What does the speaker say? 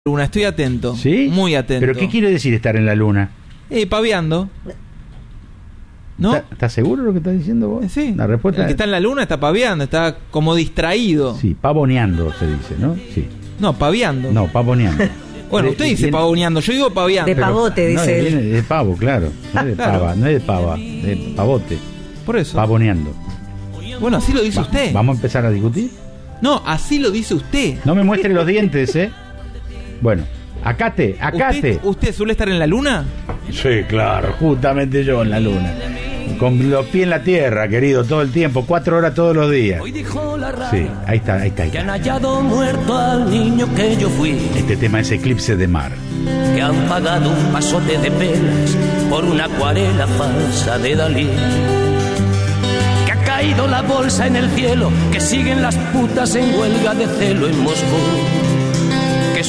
luna, estoy atento. ¿Sí? Muy atento. ¿Pero qué quiere decir estar en la luna? Paviando. ¿No? ¿Estás seguro de lo que estás diciendo vos? Sí. La respuesta El que está en la luna está paviando, está como distraído. Sí, pavoneando se dice, ¿no? Sí. No, paviando. No, pavoneando. Bueno, usted dice pavoneando, yo digo paviando. De pavote, dice él. Viene de pavo, claro. No es de Claro. pava, no es de pava, de pavote. Por eso. Pavoneando. Bueno, así lo dice usted. ¿Vamos a empezar a discutir? No, así lo dice usted. No me muestre los dientes, ¿eh? Bueno, acate. ¿Usted suele estar en la luna? Sí, claro, justamente yo en la luna. Con los pies en la tierra, querido, todo el tiempo, 4 horas todos los días. Sí, ahí está. Que han hallado muerto al niño que yo fui. Este tema es Eclipse de Mar. Que han pagado un pasote de pelas por una acuarela falsa de Dalí. Que ha caído la bolsa en el cielo, que siguen las putas en huelga de celo en Moscú.